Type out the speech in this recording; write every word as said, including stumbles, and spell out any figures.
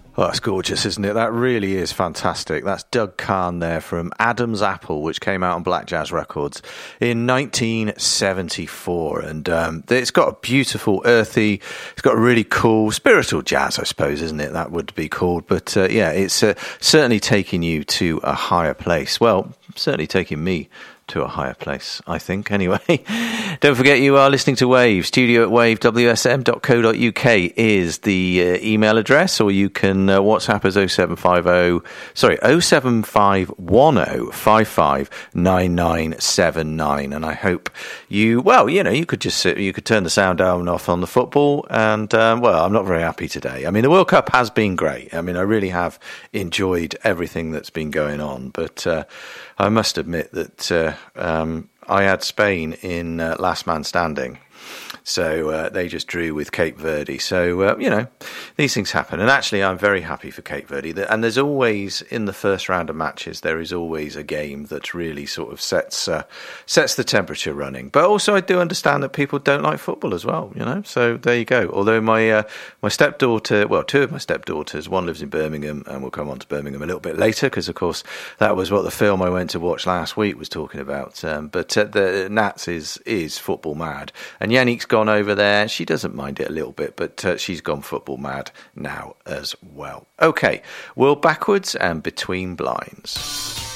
Oh, that's gorgeous, isn't it? That really is fantastic. That's Doug Kahn there from Adam's Apple, which came out on Black Jazz Records in nineteen seventy-four. And um, it's got a beautiful, earthy, it's got a really cool spiritual jazz, I suppose, isn't it? That would be called. But uh, yeah, it's uh, certainly taking you to a higher place. Well, certainly taking me to a higher place, I think, anyway. Don't forget you are listening to Wave. Studio at wave w s m dot co dot u k is the uh, email address, or you can uh, WhatsApp us oh seven five oh, sorry, oh seven five one oh five five nine nine seven nine. And I hope you, well, you know, you could just sit, you could turn the sound down off on the football, and, um, well, I'm not very happy today. I mean, the World Cup has been great. I mean, I really have enjoyed everything that's been going on, but uh, I must admit that uh, um, I had Spain in uh, last man standing. So uh, they just drew with Cape Verde. So, uh, you know, these things happen. And actually, I'm very happy for Cape Verde. And there's always, in the first round of matches, there is always a game that really sort of sets uh, sets the temperature running. But also, I do understand that people don't like football as well, you know. So there you go. Although my uh, my stepdaughter, well, two of my stepdaughters, one lives in Birmingham, and we'll come on to Birmingham a little bit later, because, of course, that was what the film I went to watch last week was talking about. Um, but uh, the Nats is, is football mad. And Yannick's gone over there. She doesn't mind it a little bit, but uh, she's gone football mad now as well. Okay, we're backwards and between blinds.